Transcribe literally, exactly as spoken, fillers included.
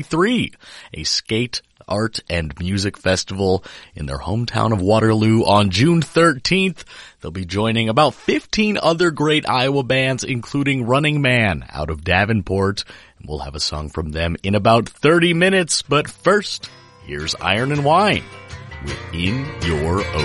three, a skate, art, and music festival in their hometown of Waterloo on June thirteenth. They'll be joining about fifteen other great Iowa bands, including Running Man out of Davenport. And we'll have a song from them in about thirty minutes. But first, here's Iron and Wine with In Your Own.